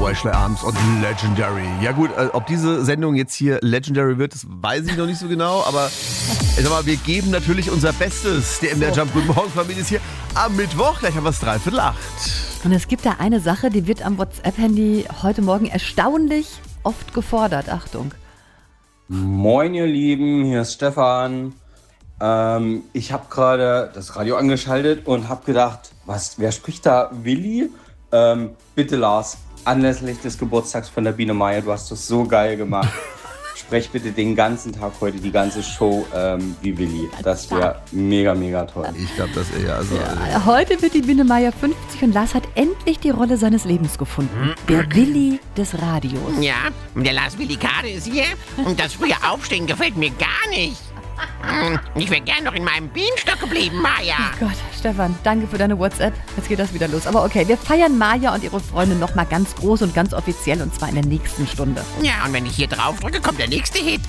Ashley Arms und Legendary. Ja gut, ob diese Sendung jetzt hier Legendary wird, das weiß ich noch nicht so genau, aber ich sag mal, wir geben natürlich unser Bestes. Der MDR Jump Guten Morgen Familie ist hier am Mittwoch, gleich haben wir es 7:45. Und es gibt da eine Sache, die wird am WhatsApp-Handy heute Morgen erstaunlich oft gefordert. Achtung. Moin ihr Lieben, hier ist Stefan. Ich habe gerade das Radio angeschaltet und habe gedacht, wer spricht da? Willi? Bitte Lars, anlässlich des Geburtstags von der Biene Meier, du hast das so geil gemacht. Sprech bitte den ganzen Tag heute, die ganze Show wie Willi. Das wäre mega, mega toll. Ich glaube, das eher. Also, ja, heute wird die Biene Meier 50 und Lars hat endlich die Rolle seines Lebens gefunden. Der Willi des Radios. Ja, der Lars Willi Kade ist hier und das frühe Aufstehen gefällt mir gar nicht. Ich wäre gern noch in meinem Bienenstock geblieben, Maja. Oh Gott, Stefan, danke für deine WhatsApp. Jetzt geht das wieder los. Aber okay, wir feiern Maja und ihre Freunde nochmal ganz groß und ganz offiziell und zwar in der nächsten Stunde. Ja, und wenn ich hier drauf drücke, kommt der nächste Hit.